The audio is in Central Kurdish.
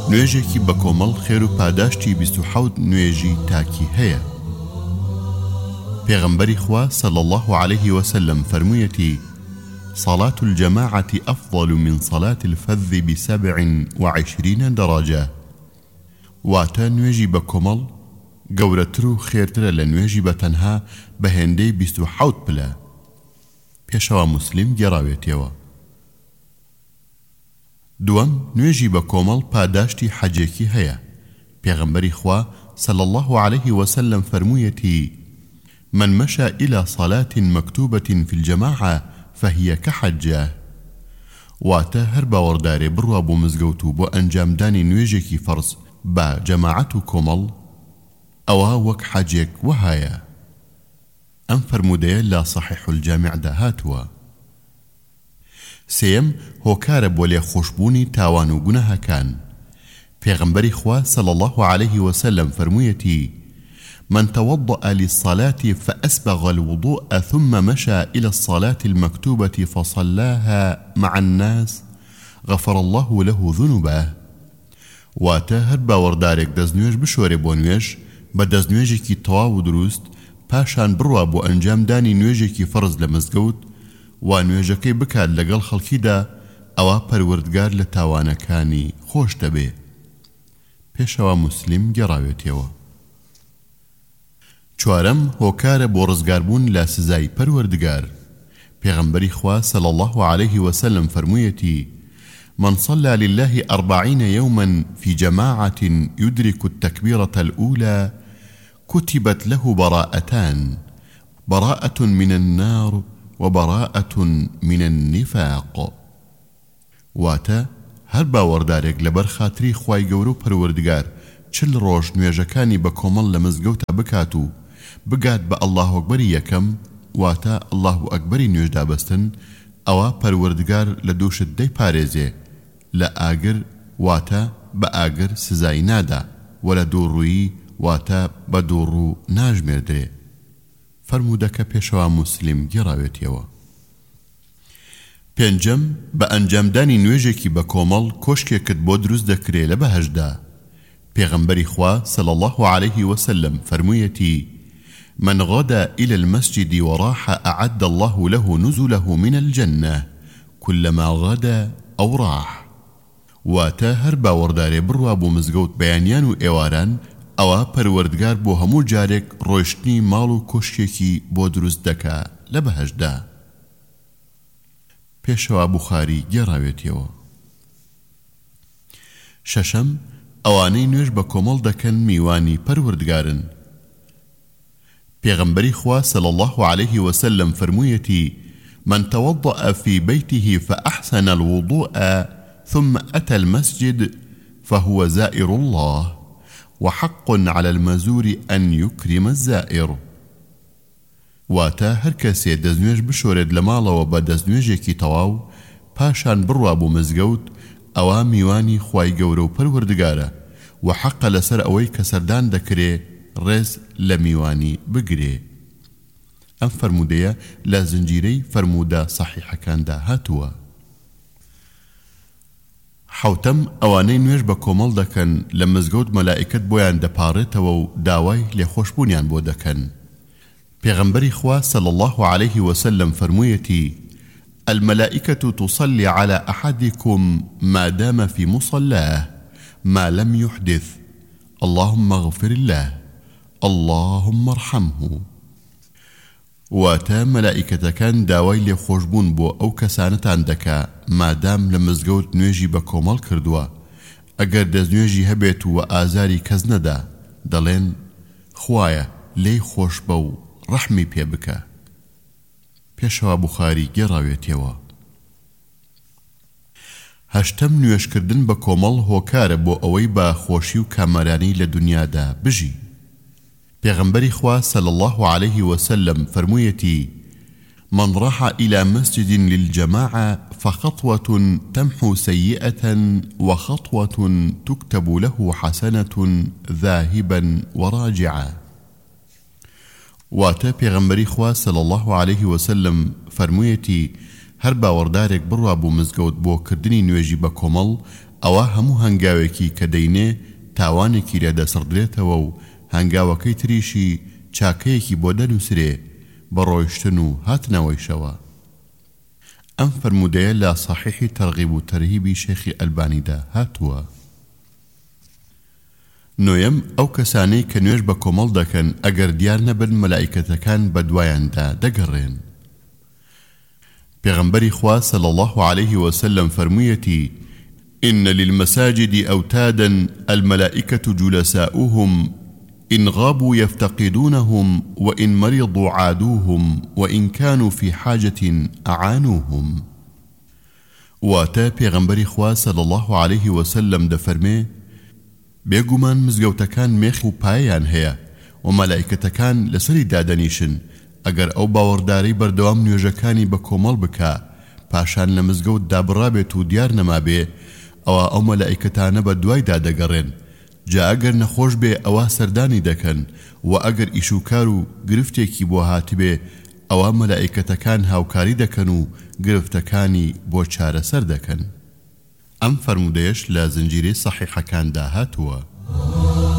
نوێژێکی بە کۆمەڵ خێر و پاداشتی 27 نوێژی تاکی هەیە. پێغەمبەری خوا صلی الله عليه وسلم فەرموویەتی: صلاة الجماعة أفضل من صلاة الفذ ب27 درجة. واتە نوێژی بە کۆمەڵ گەورەتر و خێرترە لە نوێژی بە تەنها بە هێندەی 27 پلە. پێشەوە موسلیم گێڕاوێتەوە. دووەم، نوێژی بە کۆمەڵ پاداشتی حەجێکی هەیە. پێغەمبەری خوا صلی الله عليه وسلم فەرموویەتی: من مشى إلى صلاة مكتوبة في الجماعة فهي كحجة. واتە هەر باوەڕدارێ بڕوا بۆ مزگەوت و بۆ ئەنجامدانی نوێژێکی فەرز بە جەماعەت و کۆمەڵ، ئەوە وەک حەجێک وهایە. ئەم فەرموودەیە لە صحیح الجامعدا هاتووە. سێیەم، هۆکارە بۆ لێخۆشبوونی تاوان و گوناهەکان. پێغەمبەری خوا صلی الله عليه وسلم فەرموویەتی: من توضأ للصلاة فأسبغ الوضوء ثم مشى إلى الصلاة المكتوبة فصلاها مع الناس غفر الله له ذنوبه. واتە هەر باوەڕدارێک دەستنوێژ بشۆرێ بۆ نوێژ بە دەستنوێژێکی تەواو و دروست، پاشان بڕوا بۆ ئەنجامدانی نوێژێکی فەرز لە مزگەوت و نوێژەکەی بکات لەگەڵ خەڵکیدا، ئەوە پەروەردگار لە تاوانەکانی خۆش دەبێ. پێشەوە موسلیم گێڕاوێتەوە. چوارەم، هۆکارە بۆ ڕزگاربوون لە سزای پەروەردگار. پێغەمبەری خوا صلی الله عليه وسلم فەرموویەتی: من صلى لله 40 يوما في جماعة يدرك التكبيرة الأولى كتبت له براءتان، براءة من النار وبراءة من النفاق. واتە هەر باوەڕدارێک لەبەر خاتری خوای گەورە و پەروەردگار 40 ڕۆژ نوێژەکانی بە کۆمەڵ لە مزگەوتە بکات و بگات بە الله ئەکبەری یەکەم، واتە الله ئەکبەری نوێژدا بەستن، ئەوە پەروەردگار لە دووشت دەیپارێزێ لە ئاگر، واتە بە ئاگر سزای نادا، و لە دووڕوویی، واتە بە دووڕوو ناژمێردرێ. فەرموودەکە پێشەوە موسلیم گێڕاوێتەوە. پێنجەم، بە ئەنجامدانی نوێژێکی بە کۆمەڵ کۆشکێکت بۆ دروست دەکرێ لە بەهەشدا. پێغەمبەری خوا صلی الله عليه وسلم فەرموویەتی: من غدا إلى المسجد وراح أعد الله له نزله من الجنة كلما غدا أو راح. واتە هەر باوەڕدارێ بڕوا بۆ مزگەوت بەیانیان و ئێواران، ئەوە پەروەردگار بۆ هەموو جارێک ڕۆیشتنی ماڵ و کۆشکێکی بۆ دروست دەکا لە بەهەشدا. پێشەوە بوخاری گێڕاوێتەوە. شەشەم، ئەوانەی نوێژ بە کۆمەڵ دەکەن میوانی پەروەردگارن. پێغەمبەری خوا صلی الله عليه وسلم فەرموویەتی: من توضأ في بيته فأحسن الوضوء ثم أتى المسجد فهو زائر الله وحق على المزور أن يكرم الزائر. واتە هەر کەسێ دەستنوێژ بشۆرێت لە ماڵەوە بە دەستنوێژێکی تەواو، پاشان بڕوا بۆ مزگەوت، ئەوە میوانی خوای گەورە و پەروەردگارە و حەقە لەسەر ئەوەی کە سەردان دەکرێ ڕێز لە میوانی بگرێ. ئەم فەرموودەیە لە زنجیرەی فەرموودە سەحیحەکاندا هاتووە. حەوتەم، ئەوانەی نوێژ بە کۆمەڵ دەکەن لە مزگەوت مەلائیکەت بۆیان دەپاڕێتەوە و داوای لێخۆشبوونیان بۆ دەکەن. پێغەمبەری خوا صلی الله عليه وسلم فەرموویەتی: الملائكة تصلي على أحدكم ما دام في مصلاه ما لم يحدث اللهم اغفر له اللهم ارحمه. واتە مەلائیکەتەکان داوای لێخۆشبوون بۆ ئەو کەسانتان دەکا مادام لە مزگەوت نوێژی بە کۆمەڵ کردووە. ئەگەر دەستنوێژی هەبێت و ئازاری کەس نەدا، دەڵێن خوایە لێی خۆش بە و ڕەحمی پێ بکە. پێشەوە بوخاری گێڕاوێتەوە. هەشتەم، نوێژکردن بە کۆمەڵ هۆکارە بۆ ئەوەی بە خۆشی و کامەرانی لە دنیادا بژی. پێغەمبەری خوا صلی الله عليه وسلم فەرموویەتی: من راح إلى مسجد للجماعة فخطوة تمحو سيئة وخطوة تكتب له حسنة ذاهبا وراجعا. واتە پێغەمبەری خوا صلی الله عليه وسلم فەرموویەتی: هەر باوەڕدارێک بڕوا بۆ مزگەوت بۆ کردنی نوێژی بە کۆمەڵ، ئەوە هەموو هەنگاوێکی کە دەینێ تاوانێکی لێدەسڕدرێتەوە و هەنگاوەکەی تریشی چاکەیەکی بۆ دەنووسرێ بە ڕۆیشتن و هاتنەوەیشەوە. ئەم فەرمودەیە لە صحیحی تەرغیب و تەرهیبی شێخی ئەلبانیدا هاتووە. نۆیەم ئەو کەسانەی کە نوێژ بە کۆمەڵ دەکەن ئەگەر دیار نەبن مەلائیکەتەکان بە دوایاندا دەگەڕێن. پێغەمبەری خوا صلی الله عليه وسلم فەرموویەتی: إن للمساجد أوتادا الملائكة جلساؤهم إن غابوا يفتقدونهم وإن مرضوا عادوهم وإن كانوا في حاجة أعانوهم. واتا پێغەمبەری خوا صلی الله عليه وسلم دەفەرمێ: بێگومان مزگەوتەکان مێخ و پایان هەیە و مەلائیکەتەکان لەسەری دادەنیشن ئەگەر ئەو باوەڕداری بەردەوام نوێژەکانی بە کۆمەڵ بکا پاشان لە مزگەوت دابڕابێت و دیار نەمابێ ئەو مەلائیکەتانە بە دوایدا دەگەڕێن. جا ئەگەر نەخۆش بێ ئەوە سەردانی دەکەن و ئەگەر ئیشوکار و گرفتێکی بۆ هاتبێ ئەوە مەلائیکەتەکان هاوکاری دەکەن و گرفتەکانی بۆ چارەسەر دەکەن. ئەم فەرمودەیەش لە زنجیرەی سەحیحەکاندا هاتووە.